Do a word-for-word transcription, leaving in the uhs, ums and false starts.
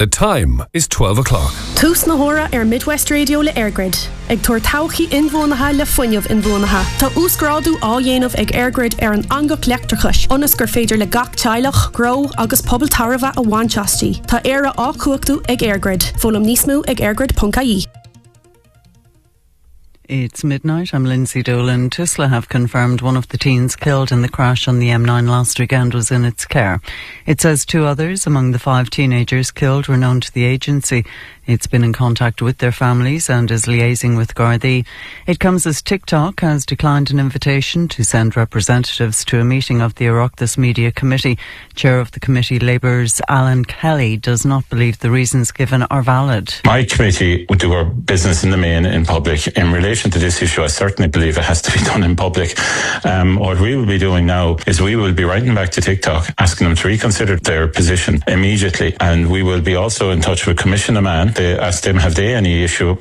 The time is twelve o'clock. Tús na hora ar Midwest Radio le Airgrid. Ag tuair tauchaí inbhuanaithe le fuinneamh inbhuanaithe. Tá úsgrádu á dhéanamh ag Airgrid ar an angach leachtarchais. Ionas gur féidir le gach teilech, gró agus pobl tarbha a bhainteastí. Tá éire á cuachtú ag Airgrid. Fólam níos mó ag airgrid dot I E. It's midnight. I'm Lindsay Dolan. Tusla have confirmed one of the teens killed in the crash on the M nine last weekend was in its care. It says two others among the five teenagers killed were known to the agency. It's been in contact with their families and is liaising with Gardaí. It comes as TikTok has declined an invitation to send representatives to a meeting of the Oireachtas Media Committee. Chair of the committee, Labour's Alan Kelly, does not believe the reasons given are valid. My committee would do our business in the main in public. In relation to this issue, I certainly believe it has to be done in public. Um, what we will be doing now is we will be writing back to TikTok, asking them to reconsider their position immediately, and we will be also in touch with Commissioner Mann to ask them have they any issue